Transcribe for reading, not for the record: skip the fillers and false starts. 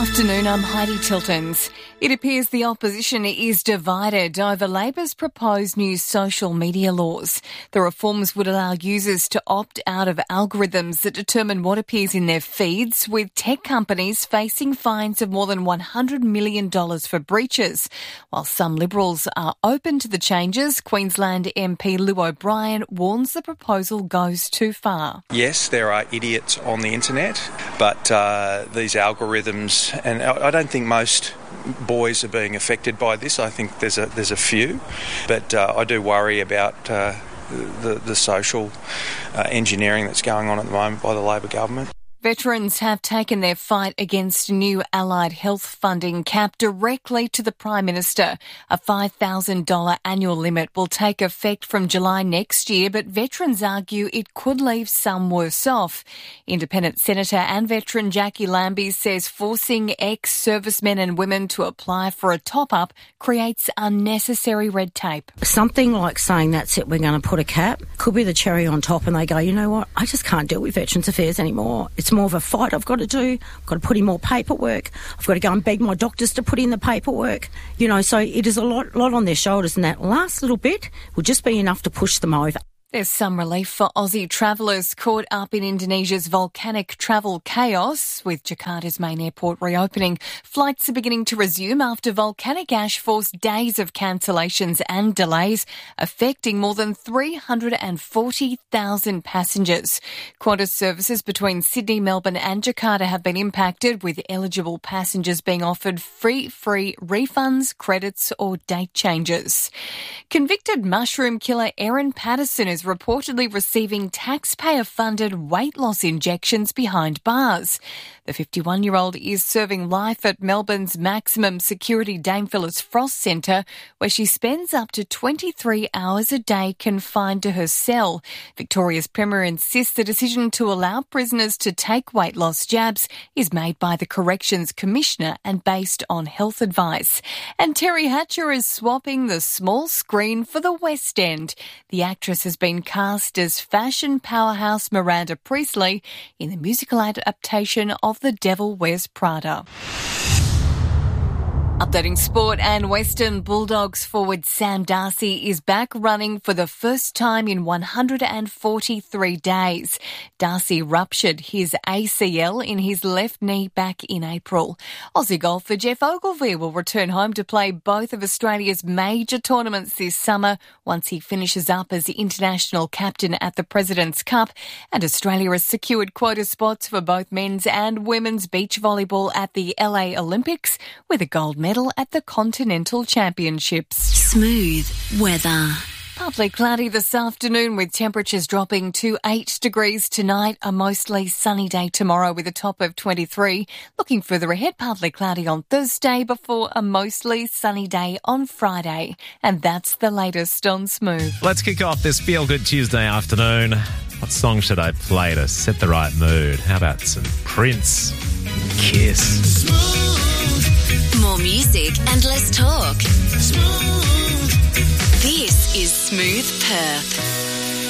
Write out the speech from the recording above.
Afternoon, I'm Heidi Tiltons. It appears the opposition is divided over Labor's proposed new social media laws. The reforms would allow users to opt out of algorithms that determine what appears in their feeds, with tech companies facing fines of more than $100 million for breaches. While some Liberals are open to the changes, Queensland MP Lou O'Brien warns the proposal goes too far. Yes, there are idiots on the internet, but these algorithms, and I don't think most boys are being affected by this. I think there's a few, but I do worry about the social engineering that's going on at the moment by the Labor government. Veterans have taken their fight against new allied health funding cap directly to the Prime Minister. A $5,000 annual limit will take effect from July next year, but veterans argue it could leave some worse off. Independent Senator and veteran Jackie Lambie says forcing ex-servicemen and women to apply for a top-up creates unnecessary red tape. Something like saying that's it, we're going to put a cap, could be the cherry on top, and they go, you know what, I just can't deal with Veterans Affairs anymore. It's more of a fight I've got to do. I've got to put in more paperwork. I've got to go and beg my doctors to put in the paperwork. You know, so it is a lot on their shoulders, and that last little bit will just be enough to push them over. There's some relief for Aussie travellers caught up in Indonesia's volcanic travel chaos. With Jakarta's main airport reopening, flights are beginning to resume after volcanic ash forced days of cancellations and delays, affecting more than 340,000 passengers. Qantas services between Sydney, Melbourne and Jakarta have been impacted, with eligible passengers being offered free refunds, credits or date changes. Convicted mushroom killer Erin Patterson is reportedly receiving taxpayer-funded weight loss injections behind bars. The 51-year-old is serving life at Melbourne's maximum security Dame Phyllis Frost Centre, where she spends up to 23 hours a day confined to her cell. Victoria's Premier insists the decision to allow prisoners to take weight loss jabs is made by the Corrections Commissioner and based on health advice. And Terry Hatcher is swapping the small screen for the West End. The actress has been cast as fashion powerhouse Miranda Priestley in the musical adaptation of The Devil Wears Prada. Updating sport, and Western Bulldogs forward Sam Darcy is back running for the first time in 143 days. Darcy ruptured his ACL in his left knee back in April. Aussie golfer Jeff Ogilvy will return home to play both of Australia's major tournaments this summer once he finishes up as the international captain at the President's Cup, and Australia has secured quota spots for both men's and women's beach volleyball at the LA Olympics, with a gold medal at the Continental Championships. Smooth weather. Partly cloudy this afternoon with temperatures dropping to 8 degrees tonight. A mostly sunny day tomorrow with a top of 23. Looking further ahead, partly cloudy on Thursday before a mostly sunny day on Friday. And that's the latest on Smooth. Let's kick off this Feel Good Tuesday afternoon. What song should I play to set the right mood? How about some Prince? Kiss. Smooth. More music and less talk. Smooth. This is Smooth Perth.